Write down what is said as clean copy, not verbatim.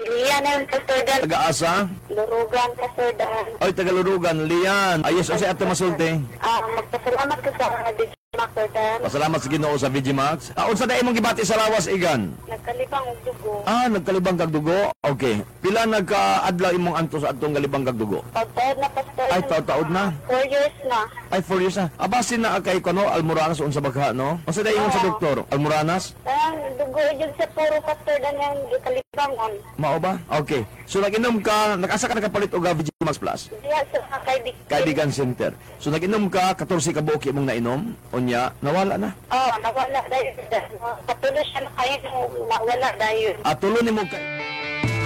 Lian na yung Pastor Dan. Taga-asa? Lurugan, Pastor Dan. Oy, Tagalurugan, Lian. Ayos, o siya ato masulti. Magpasalamat ko sa DJ Pastor Dan. Pasalamat sa Ginoo sa VGMax. Unsa day imong gibati sa lawas, Igan? Nagkalibang og dugo. Nagkalibang kag dugo? Okay. Pila nagka-adlaw imong anto sa atong galibang kag dugo? Pagtaod na, Pastor. Ay, taod-taod na. 4 years na. Ay, 4 years na. Basin na kay kono Almoranas unsa bagha, no? Unsa day ingon sa doktor? Almoranas? Ang dugo yun sa puro Pastor Dan yung ikalibangon. Mao ba? Okay. So nag-inom ka, nakasa ka nakapalit og VGMax Plus? Diya sa Kaibigan Center. So nag-inom ka 14 ka buok imong nainom, unya nawala na. Nawala dahil. Patuloy siya na kayo nawala dahil. Tulo nimo ka